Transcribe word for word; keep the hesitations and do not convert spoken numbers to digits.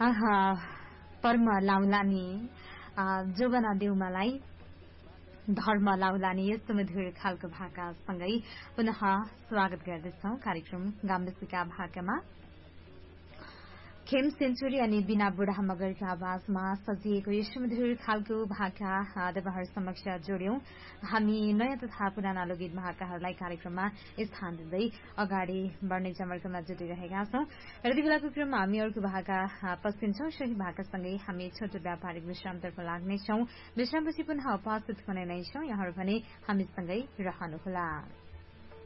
आहा पर्म लाउलानी जोबना देउमालाई धर्म लाउलानी यस्तो मधुर खालको भाकासँगै पुनः स्वागत गर्दछौं कार्यक्रम गाम्बेसीका भाकामा। खेम सेन्चुरी अनि बिना बुढा मगरका आवाजमा सजिएको यस मधुर खालको भाका तपाईहरु समक्ष जोड्यौं। हामी नयाँ तथा पुराना लोकगीत भाकाहरूलाई कार्यक्रममा स्थान दिँदै अगाडि बढ्ने जमर्कोमा जुटिरहेका छौं। यति बेलाको क्रममा हामी अर्को भाका पस्किन्छौं। सोही भाकासँगै हामी छोटो व्यापारिक विश्रामतर्फ लाग्नेछौं। विश्रामपछि पुनः उपस्थित हुने नै छौं। यहाँहरू भने हामीसँगै रहनुहोला।